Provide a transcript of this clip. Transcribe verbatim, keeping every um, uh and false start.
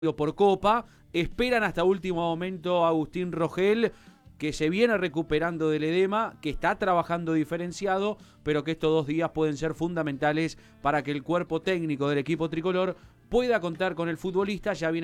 por Copa. Esperan hasta último momento a Agustín Rogel, que se viene recuperando del edema, que está trabajando diferenciado, pero que estos dos días pueden ser fundamentales para que el cuerpo técnico del equipo tricolor pueda contar con el futbolista. Ya viene